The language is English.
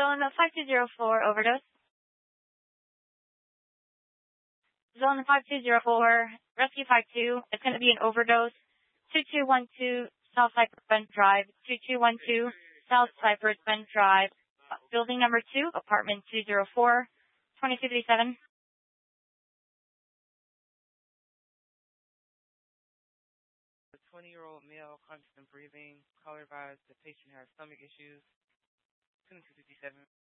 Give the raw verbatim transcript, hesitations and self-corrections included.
Zone five two zero four, overdose. Zone five two zero four, Rescue five two. It's going to be an overdose. two two one two South Cypress Bend Drive. two two one two South Cypress Bend Drive. Building number two, apartment two zero four, twenty-two thirty-seven. A twenty-year-old male, constant breathing, color vibes. The patient has stomach issues. twenty-two fifty-seven.